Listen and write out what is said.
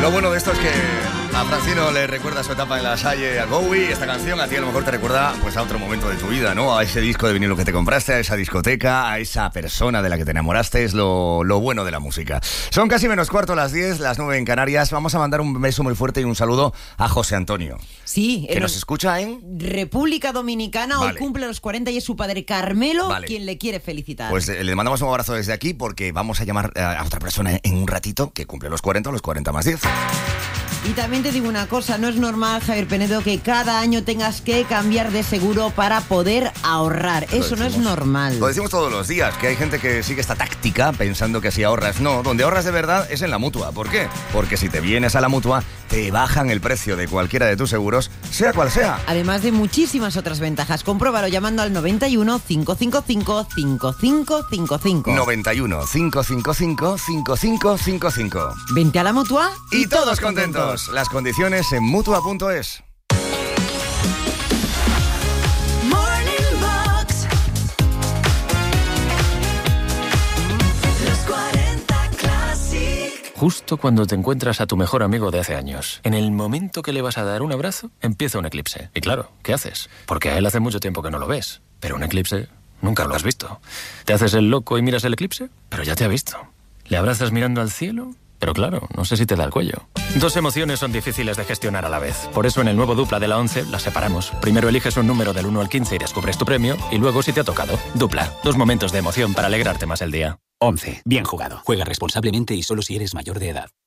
Lo bueno de esto es que a Francino le recuerda su etapa en la Salle, a Bowie. Esta canción a ti a lo mejor te recuerda pues a otro momento de tu vida, ¿no? A ese disco de vinilo que te compraste, a esa discoteca, a esa persona de la que te enamoraste. Es lo bueno de la música. Son casi menos cuarto las 10, las 9 en Canarias. Vamos a mandar un beso muy fuerte y un saludo a José Antonio. Sí. Que nos escucha en República Dominicana. Vale. Hoy cumple los 40 y es su padre Carmelo Vale. quien le quiere felicitar. Pues le mandamos un abrazo desde aquí porque vamos a llamar a otra persona en un ratito que cumple los 40 más 10. Y también te digo una cosa, no es normal, Javier Penedo, que cada año tengas que cambiar de seguro para poder ahorrar. Eso no es normal. Lo decimos todos los días, que hay gente que sigue esta táctica pensando que así ahorras. No, donde ahorras de verdad es en la Mutua. ¿Por qué? Porque si te vienes a la Mutua, te bajan el precio de cualquiera de tus seguros, sea cual sea. Además de muchísimas otras ventajas. Compruébalo llamando al 91 555 5555. 91 555 5555. Vente a la Mutua Y todos contentos. Las condiciones en Mutua.es. Morning Box. Los 40 Classic. Justo cuando te encuentras a tu mejor amigo de hace años, en el momento que le vas a dar un abrazo, empieza un eclipse. Y claro, ¿qué haces? Porque a él hace mucho tiempo que no lo ves. Pero un eclipse nunca lo has visto. ¿Te haces el loco y miras el eclipse? Pero ya te ha visto. ¿Le abrazas mirando al cielo? Pero claro, no sé si te da el cuello. Dos emociones son difíciles de gestionar a la vez. Por eso en el nuevo Dupla de la 11 las separamos. Primero eliges un número del 1 al 15 y descubres tu premio. Y luego si te ha tocado. Dupla. Dos momentos de emoción para alegrarte más el día. 11. Bien jugado. Juega responsablemente y solo si eres mayor de edad.